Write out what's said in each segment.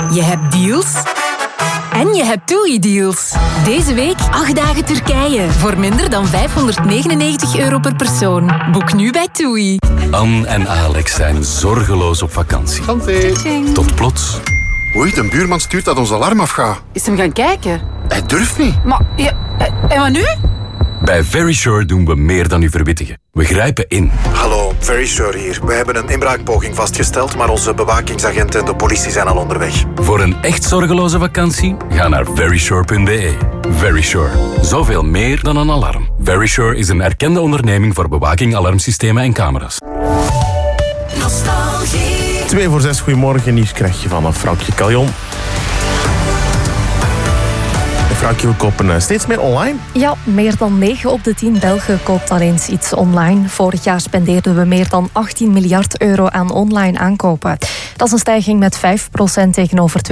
Je hebt deals en je hebt TUI-deals. Deze week 8 dagen Turkije voor minder dan €599 per persoon. Boek nu bij TUI. Anne en Alex zijn zorgeloos op vakantie. Santé. Tot plots. Oei, de buurman stuurt dat ons alarm afgaat. Is hem gaan kijken? Hij durft niet. Maar, ja, en wat nu? Bij Verisure doen we meer dan u verwittigen. We grijpen in. Hallo, Verisure hier. We hebben een inbraakpoging vastgesteld, maar onze bewakingsagent en de politie zijn al onderweg. Voor een echt zorgeloze vakantie, ga naar verisure.be. Verisure. Zoveel meer dan een alarm. Verisure is een erkende onderneming voor bewaking, alarmsystemen en camera's. 2 voor 6, goedemorgen. Nieuws krijg je van Vrouwtje Caljon. Vrouwtje, we kopen steeds meer online. Ja, meer dan 9 op de 10 Belgen koopt al eens iets online. Vorig jaar spendeerden we meer dan €18 miljard aan online aankopen. Dat is een stijging met 5% tegenover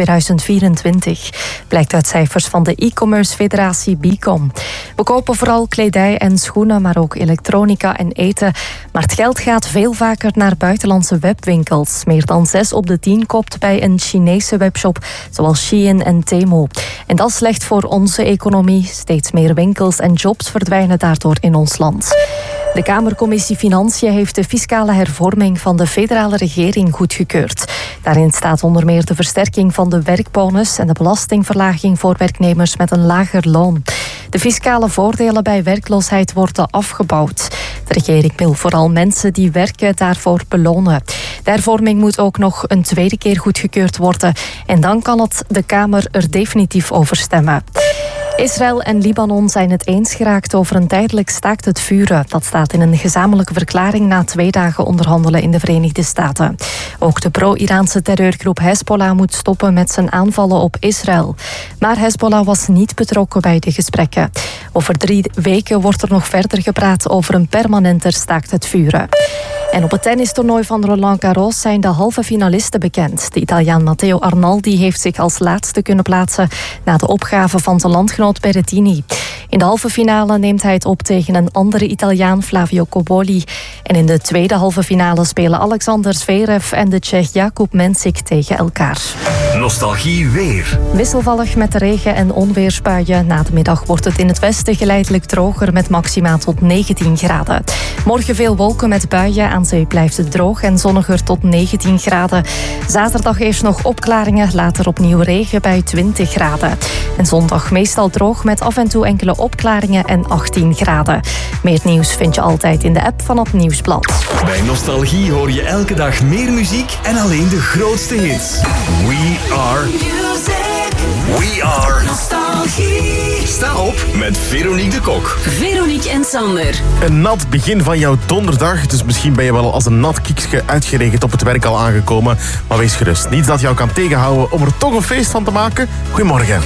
2024. Blijkt uit cijfers van de e-commerce federatie Bicom. We kopen vooral kledij en schoenen, maar ook elektronica en eten. Maar het geld gaat veel vaker naar buitenlandse webwinkels. Meer dan 6 op de 10 koopt bij een Chinese webshop, zoals Shein en Temu. En dat is slecht voor onze economie. Steeds meer winkels en jobs verdwijnen daardoor in ons land. De Kamercommissie Financiën heeft de fiscale hervorming van de federale regering goedgekeurd. Daarin staat onder meer de versterking van de werkbonus en de belastingverlaging voor werknemers met een lager loon. De fiscale voordelen bij werkloosheid worden afgebouwd. De regering wil vooral mensen die werken daarvoor belonen. De hervorming moet ook nog een tweede keer goedgekeurd worden en dan kan het de Kamer er definitief over stemmen. Israël en Libanon zijn het eens geraakt over een tijdelijk staakt het vuren. Dat staat in een gezamenlijke verklaring na 2 dagen onderhandelen in de Verenigde Staten. Ook de pro-Iraanse terreurgroep Hezbollah moet stoppen met zijn aanvallen op Israël. Maar Hezbollah was niet betrokken bij de gesprekken. Over 3 weken wordt er nog verder gepraat over een permanenter staakt het vuren. En op het tennistoernooi van Roland Garros zijn de halve finalisten bekend. De Italiaan Matteo Arnaldi heeft zich als laatste kunnen plaatsen na de opgave van zijn landgenoot Berrettini. In de halve finale neemt hij het op tegen een andere Italiaan, Flavio Cobolli. En in de tweede halve finale spelen Alexander Zverev en de Tsjech Jakub Mensik tegen elkaar. Nostalgie weer. Wisselvallig met regen- en onweersbuien. Na de middag wordt het in het westen geleidelijk droger met maxima tot 19 graden. Morgen veel wolken met buien. Aan zee blijft het droog en zonniger tot 19 graden. Zaterdag eerst nog opklaringen, later opnieuw regen bij 20 graden. En zondag meestal droog met af en toe enkele opklaringen en 18 graden. Meer nieuws vind je altijd in de app van het Nieuwsblad. Bij Nostalgie hoor je elke dag meer muziek en alleen de grootste hits. We are music. We are Nostalgie. Sta op met Veronique de Kok. Veronique en Sander. Een nat begin van jouw donderdag, dus misschien ben je wel als een nat kiekje uitgeregend op het werk al aangekomen. Maar wees gerust, niets dat jou kan tegenhouden om er toch een feest van te maken. Goedemorgen.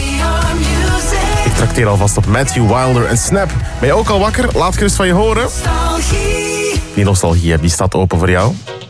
Ik trakteer alvast op Matthew Wilder en Snap. Ben je ook al wakker? Laat gerust van je horen. Die nostalgie, die staat open voor jou.